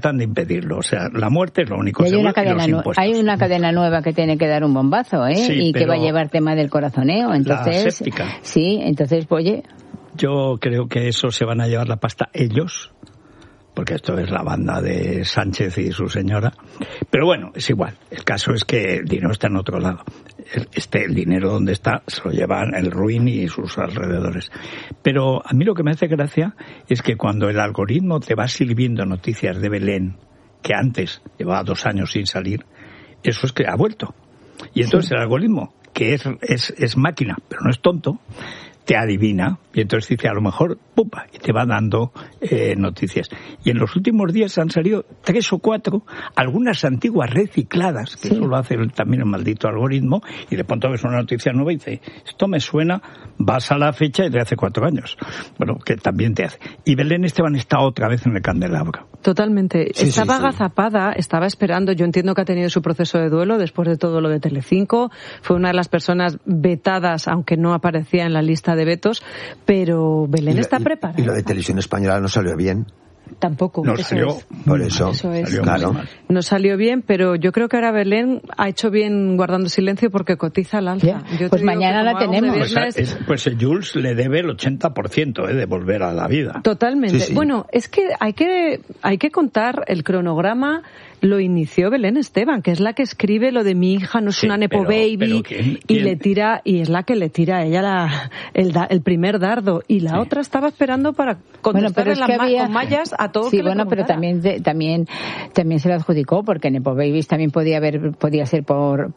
Tratan de impedirlo, o sea, la muerte es lo único seguro, y los impuestos. Hay una cadena nueva que tiene que dar un bombazo, sí, y que va a llevar tema del corazoneo, entonces... La séptica. Sí, entonces, oye... Yo creo que eso se van a llevar la pasta ellos, porque esto es la banda de Sánchez y su señora. Pero bueno, es igual. El caso es que el dinero está en otro lado. El dinero donde está se lo llevan el Ruin y sus alrededores. Pero a mí lo que me hace gracia es que cuando el algoritmo te va sirviendo noticias de Belén, que antes llevaba 2 años sin salir, eso es que ha vuelto. Y entonces el algoritmo, que es máquina, pero no es tonto, te adivina y entonces dice a lo mejor ¡pupa! Y te va dando noticias. Y en los últimos días han salido 3 o 4, algunas antiguas recicladas, que eso lo hace también el maldito algoritmo, y de pronto ves una noticia nueva y dice, esto me suena, vas a la fecha y de hace 4 años. Bueno, que también te hace. Y Belén Esteban está otra vez en el candelabro. Totalmente. Sí, estaba agazapada, estaba esperando, yo entiendo que ha tenido su proceso de duelo después de todo lo de Telecinco, fue una de las personas vetadas, aunque no aparecía en la lista de vetos, pero Belén está preparada. Y lo de Televisión Española no salió bien. Tampoco. No salió. Por eso. Salió claro. No salió bien, pero yo creo que ahora Belén ha hecho bien guardando silencio porque cotiza al alza. Pues mañana la tenemos. Pues Jules le debe el 80% de volver a la vida. Totalmente. Sí. Bueno, es que hay que contar el cronograma. Lo inició Belén Esteban, que es la que escribe lo de mi hija no es una nepo baby, y le tira, y es la que le tira a ella el primer dardo, y la otra estaba esperando para contestar con mallas a todo. Sí, bueno, pero también se lo adjudicó, porque nepo babies también podía ser por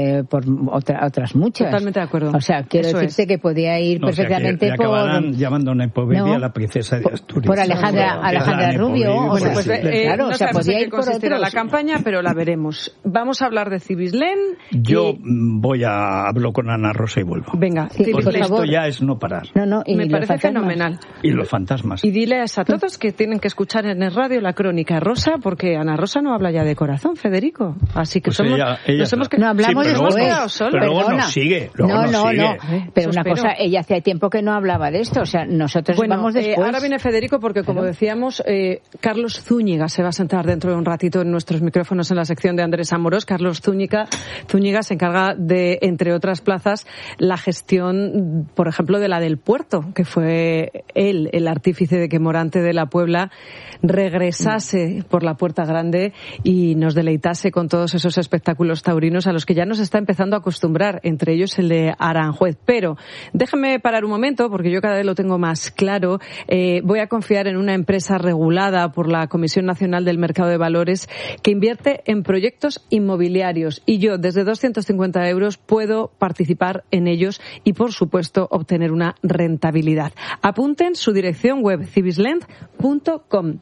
otras muchas. Totalmente de acuerdo. O sea, quiero decirte que podía ir perfectamente le acabarán llamando nepo baby a la princesa de Asturias. Por Alejandra Rubio. Bueno, pues claro, no, o sea, podía ir por otros. La campaña, pero la veremos. Vamos a hablar de Civislén. Yo hablo con Ana Rosa y vuelvo. Venga, porque esto ya es no parar. No, y me parece fenomenal. Y los fantasmas. Y diles a todos que tienen que escuchar en el radio la crónica rosa, porque Ana Rosa no habla ya de corazón, Federico. Así que pues no hablamos de pero luego nos sigue. No. Pero una cosa, ella hace tiempo que no hablaba de esto, o sea, nosotros vamos después. Ahora viene Federico porque, como decíamos, Carlos Zúñiga se va a sentar dentro de un ratito en nuestros micrófonos en la sección de Andrés Amorós. Carlos Zúñiga se encarga de, entre otras plazas, la gestión, por ejemplo, de la del puerto, que fue él el artífice de que Morante de la Puebla regresase por la Puerta Grande y nos deleitase con todos esos espectáculos taurinos a los que ya nos está empezando a acostumbrar, entre ellos el de Aranjuez. Pero déjame parar un momento, porque yo cada vez lo tengo más claro. Voy a confiar en una empresa regulada por la Comisión Nacional del Mercado de Valores que invierte en proyectos inmobiliarios, y yo desde 250 euros puedo participar en ellos y, por supuesto, obtener una rentabilidad. Apunten su dirección web, civislend.com,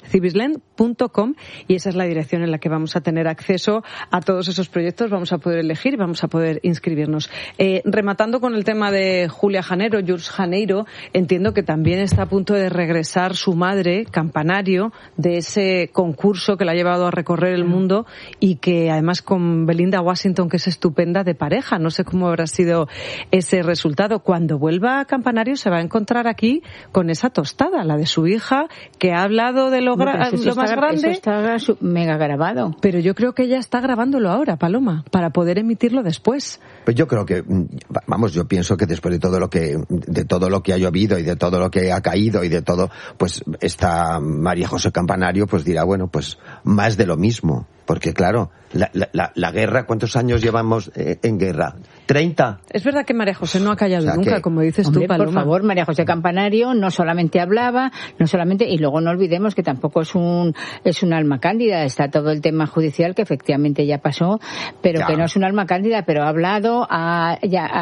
y esa es la dirección en la que vamos a tener acceso a todos esos proyectos, vamos a poder elegir y vamos a poder inscribirnos. Rematando con el tema de Jules Janeiro, entiendo que también está a punto de regresar su madre, Campanario, de ese concurso que la ha llevado a recorrer el mundo, y que además con Belinda Washington, que es estupenda, de pareja. No sé cómo habrá sido ese resultado. Cuando vuelva a Campanario se va a encontrar aquí con esa tostada, la de su hija, que ha hablado de lo más grande. Eso está mega grabado. Pero yo creo que ella está grabándolo ahora, Paloma, para poder emitirlo después. Pues yo creo que, yo pienso que después de todo lo que ha llovido y de todo lo que ha caído y de todo, pues esta María José Campanario pues dirá, bueno, pues más de lo mismo. Porque claro, la guerra, ¿cuántos años llevamos en guerra? 30. Es verdad que María José no ha callado nunca, como dices tú, Paloma. Por favor, María José Campanario no solamente hablaba, y luego no olvidemos que tampoco es un alma cándida. Está todo el tema judicial que efectivamente ya pasó, pero que no es un alma cándida, pero ha hablado, ha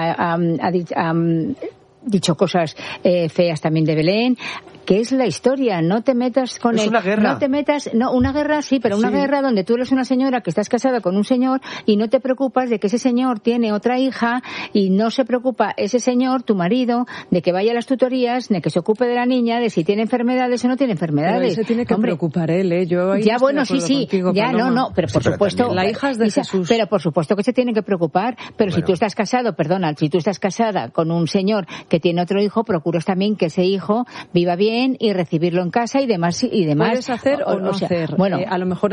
dicho cosas feas también de Belén, que es la historia. No te metas con es una guerra. No te metas, una guerra sí, pero una guerra donde tú eres una señora que estás casada con un señor y no te preocupas de que ese señor tiene otra hija, y no se preocupa ese señor, tu marido, de que vaya a las tutorías, de que se ocupe de la niña, de si tiene enfermedades o no tiene enfermedades. Pero se tiene que preocupar él, Yo ahí ya, bueno, sí, contigo, ya, Paloma. no, pero por supuesto. La hija es de Jesús. Pero por supuesto que se tiene que preocupar, pero si tú estás casada con un señor que tiene otro hijo, procuras también que ese hijo viva bien, bien y recibirlo en casa y demás. ¿Puedes hacer o no hacer? Bueno, a lo mejor